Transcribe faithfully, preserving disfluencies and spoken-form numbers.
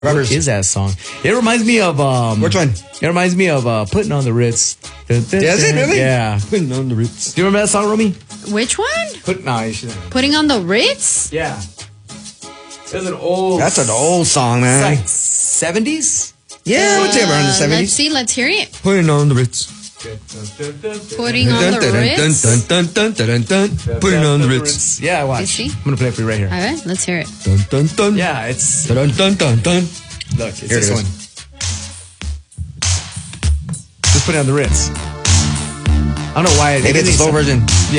Rubbers. What is that song? It reminds me of um. Which one? It reminds me of uh, Putting on the Ritz. Does it really? Yeah. Putting on the Ritz. Do you remember that song, Romy? Which one? Put no, you shouldn't. Putting on the Ritz? Yeah. It's an old. That's an old song, man. It's like seventies. Yeah, I would say around the Uh, seventies. Let's see. Let's hear it. Putting on the Ritz. Putting on the Ritz. Dun, dun, dun, dun, dun, dun. Putting on the Ritz. Yeah, watch. You see? I'm gonna play it for you right here. All right, let's hear it. Dun, dun, dun. Yeah, it's Dun, dun, dun, dun. look. It's Here it this is. one. Just put it on the Ritz. I don't know why. Maybe it's a slow version. Yeah.